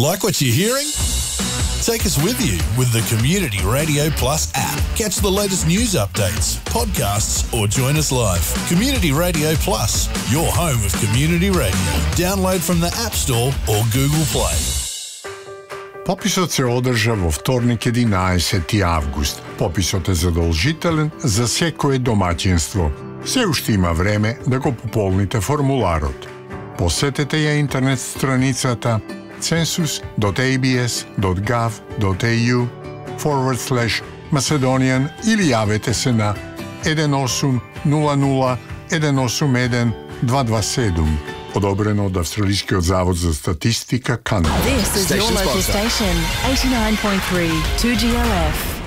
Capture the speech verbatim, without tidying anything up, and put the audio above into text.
Like what you're hearing? Take us with you with the Community Radio Plus app. Catch the latest news updates, podcasts, or join us live. Community Radio Plus, your home of community radio. Download from the App Store or Google Play. Пописот се одржа во вторник единаесети август. Пописот е задолжителен за секое домаќинство. Се уште има време да го пополните формуларот. Посетете ја интернет страницата census dot a b s dot gov dot a u forward slash Macedonian или јавете се на еден осум нула нула еден осум еден два два седум. Одобрено од Австралискиот завод за статистика Канада. This is your local station, eighty-nine point three two G L F.